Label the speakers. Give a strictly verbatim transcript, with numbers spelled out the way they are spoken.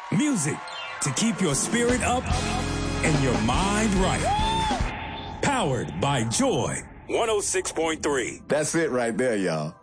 Speaker 1: Music to keep your spirit up and your mind right. Powered by Joy one oh six point three.
Speaker 2: That's it right there, y'all.